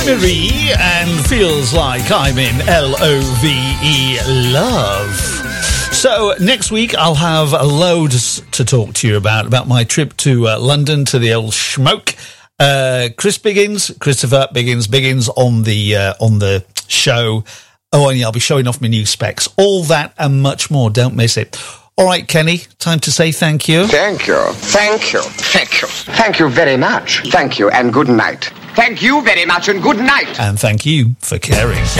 Marie and Feels Like I'm in L-O-V-E, love. So next week I'll have loads to talk to you about my trip to London to the old Schmoke. Christopher Biggins on the show. Oh, and yeah, I'll be showing off my new specs. All that and much more. Don't miss it. All right, Kenny, time to say thank you. Thank you. Thank you. Thank you. Thank you very much. Thank you and good night. Thank you very much and good night. And thank you for caring.